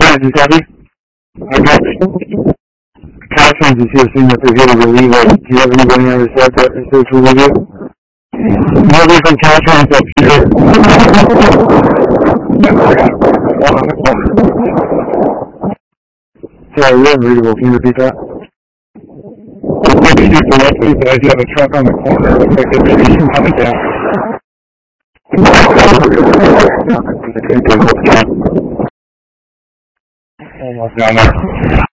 captions, Debbie? I got captions is here saying that they're here to relieve us. Do you have anybody on the set that is here to relieve you? Nobody from captions up here. Sorry, you're unreadable. Can you repeat that? I'm looking at you directly, but I do have a truck on the corner. Looks like it's maybe coming down. Almost down there.